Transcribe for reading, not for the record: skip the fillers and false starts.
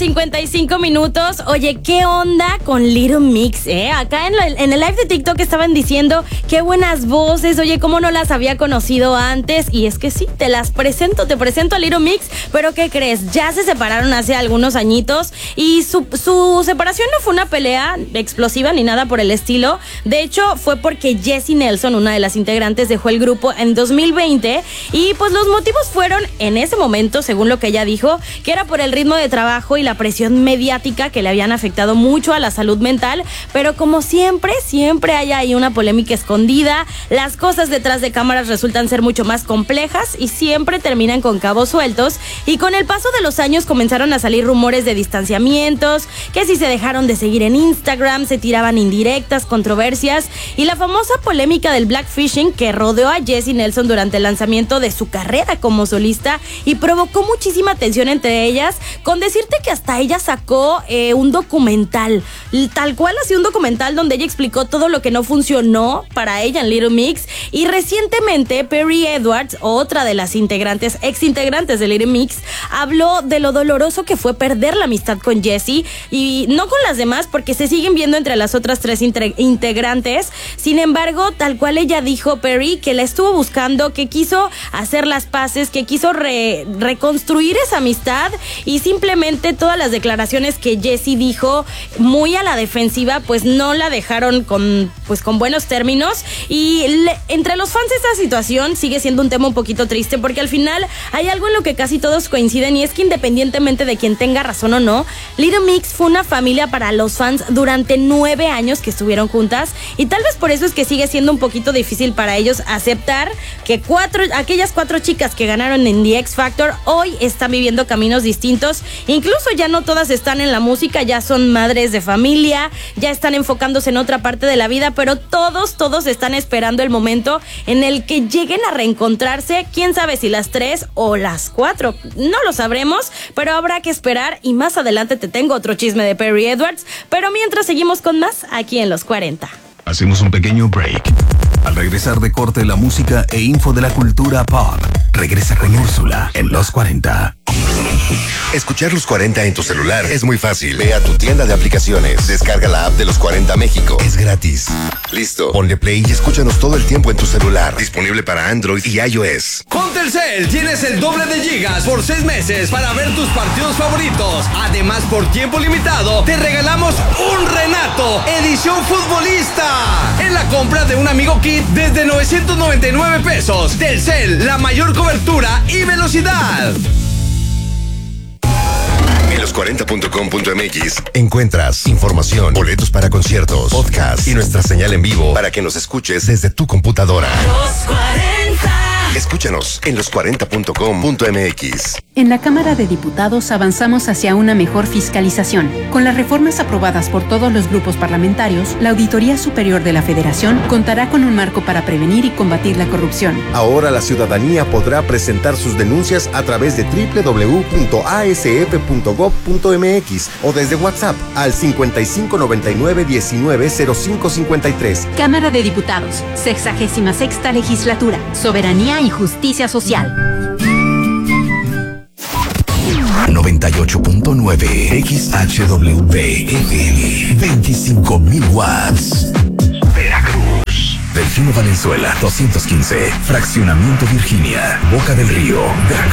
9:55. Oye, ¿qué onda con Little Mix, Acá en el live de TikTok estaban diciendo qué buenas voces, oye, cómo no las había conocido antes. Y es que sí, te presento a Little Mix, pero ¿qué crees? Ya se separaron hace algunos añitos y su separación no fue una pelea explosiva ni nada por el estilo. De hecho, fue porque Jessie Nelson, una de las integrantes, dejó el grupo en 2020 y pues los motivos fueron en ese momento, según lo que ella dijo, que era por el ritmo de trabajo y la presión mediática que le habían afectado mucho a la salud mental, pero como siempre hay ahí una polémica escondida, las cosas detrás de cámaras resultan ser mucho más complejas y siempre terminan con cabos sueltos, y con el paso de los años comenzaron a salir rumores de distanciamientos, que si se dejaron de seguir en Instagram, se tiraban indirectas, controversias y la famosa polémica del blackfishing que rodeó a Jessie Nelson durante el lanzamiento de su carrera como solista y provocó muchísima tensión entre ellas, con decirte que hasta ella sacó un documental, tal cual así un documental donde ella explicó todo lo que no funcionó para ella en Little Mix. Y recientemente Perry Edwards, otra de las ex integrantes de Little Mix, habló de lo doloroso que fue perder la amistad con Jessie y no con las demás porque se siguen viendo entre las otras tres integrantes. Sin embargo, tal cual ella dijo, Perry, que la estuvo buscando, que quiso hacer las paces, que quiso reconstruir esa amistad, y simplemente todas las declaraciones que Jessie dijo muy a la defensiva pues no la dejaron con buenos términos. Y entre los fans esta situación sigue siendo un tema un poquito triste porque al final hay algo en lo que casi todos coinciden, y es que independientemente de quien tenga razón o no, Little Mix fue una familia para los fans durante 9 años que estuvieron juntas, y tal vez por eso es que sigue siendo un poquito difícil para ellos aceptar que aquellas 4 chicas que ganaron en The X Factor hoy están viviendo caminos distintos. Incluso ya no todas están en la música, ya son madres de familia, ya están enfocándose en otra parte de la vida, pero todos están esperando el momento en el que lleguen a reencontrarse. Quién sabe si las 3 o las 4, no lo sabremos, pero habrá que esperar. Y más adelante te tengo otro chisme de Perry Edwards, pero mientras seguimos con más aquí en Los 40. Hacemos un pequeño break. Al regresar de corte, la música e info de la cultura pop. Regresa con Úrsula en Los 40. Escuchar Los 40 en tu celular es muy fácil. Ve a tu tienda de aplicaciones, descarga la app de Los 40 México. Es gratis. Listo, ponle play y escúchanos todo el tiempo en tu celular. Disponible para Android y iOS. Con Telcel tienes el doble de gigas por 6 meses para ver tus partidos favoritos. Además, por tiempo limitado, te regalamos un Renato edición futbolista en la compra de un Amigo Kit desde 999 pesos. Telcel, la mayor cobertura y velocidad. En los40.com.mx encuentras información, boletos para conciertos, podcast y nuestra señal en vivo para que nos escuches desde tu computadora. Los 40. Escúchanos en los40.com.mx. En la Cámara de Diputados avanzamos hacia una mejor fiscalización. Con las reformas aprobadas por todos los grupos parlamentarios, la Auditoría Superior de la Federación contará con un marco para prevenir y combatir la corrupción. Ahora la ciudadanía podrá presentar sus denuncias a través de www.asf.gov.mx o desde WhatsApp al 5599-190553. Cámara de Diputados, 66ª Legislatura, Soberanía y Justicia Social. 98.9 XHWV FM 25,000 watts. Veracruz. Delfino Valenzuela 215. Fraccionamiento Virginia. Boca del Río, Veracruz.